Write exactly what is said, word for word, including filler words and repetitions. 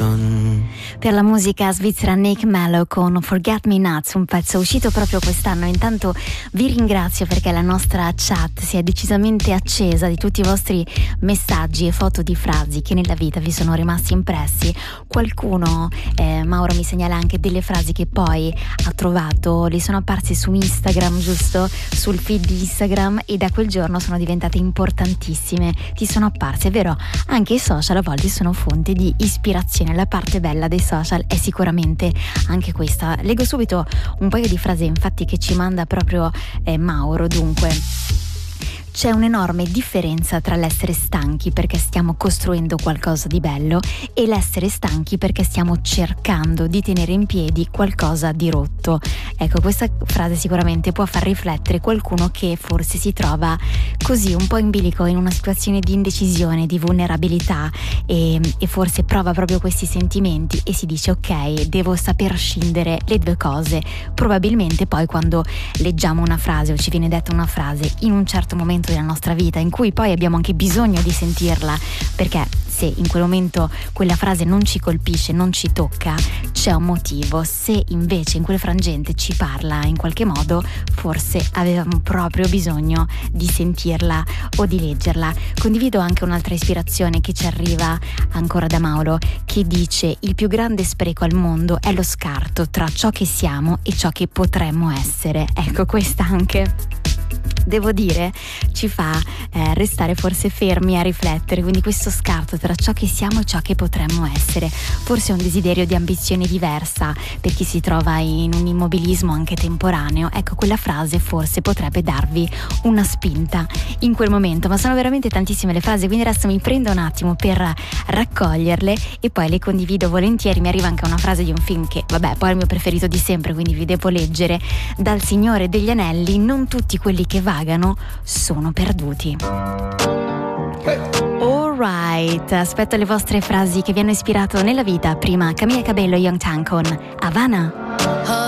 done. Per la musica svizzera Nick Mello con Forget Me Nots, un pezzo uscito proprio quest'anno. Intanto vi ringrazio perché la nostra chat si è decisamente accesa di tutti i vostri messaggi e foto di frasi che nella vita vi sono rimasti impressi. Qualcuno, eh, Mauro mi segnala anche delle frasi che poi ha trovato, le sono apparse su Instagram, giusto? Sul feed di Instagram, e da quel giorno sono diventate importantissime, ti sono apparse, è vero? Anche i social a volte sono fonte di ispirazione, la parte bella dei social è sicuramente anche questa. Leggo subito un paio di frasi infatti che ci manda proprio eh, Mauro. Dunque, c'è un'enorme differenza tra l'essere stanchi perché stiamo costruendo qualcosa di bello e l'essere stanchi perché stiamo cercando di tenere in piedi qualcosa di rotto. Ecco, questa frase sicuramente può far riflettere qualcuno che forse si trova così un po' in bilico, in una situazione di indecisione, di vulnerabilità, e, e forse prova proprio questi sentimenti e si dice ok, devo saper scindere le due cose. Probabilmente poi quando leggiamo una frase o ci viene detta una frase in un certo momento della nostra vita in cui poi abbiamo anche bisogno di sentirla, perché se in quel momento quella frase non ci colpisce, non ci tocca, c'è un motivo. Se invece in quel frangente ci parla in qualche modo, forse avevamo proprio bisogno di sentirla o di leggerla. Condivido anche un'altra ispirazione che ci arriva ancora da Mauro, che dice: il più grande spreco al mondo è lo scarto tra ciò che siamo e ciò che potremmo essere. Ecco, questa anche, devo dire, ci fa eh, restare forse fermi a riflettere, quindi questo scarto tra ciò che siamo e ciò che potremmo essere. Forse è un desiderio di ambizione diversa per chi si trova in un immobilismo anche temporaneo. Ecco, quella frase forse potrebbe darvi una spinta in quel momento, ma sono veramente tantissime le frasi, quindi adesso mi prendo un attimo per raccoglierle e poi le condivido volentieri. Mi arriva anche una frase di un film che, vabbè, poi è il mio preferito di sempre, quindi vi devo leggere: dal Signore degli Anelli, non tutti quelli che vagano sono perduti. Alright, aspetto le vostre frasi che vi hanno ispirato nella vita. Prima Camilla Cabello, Young Tan con Havana.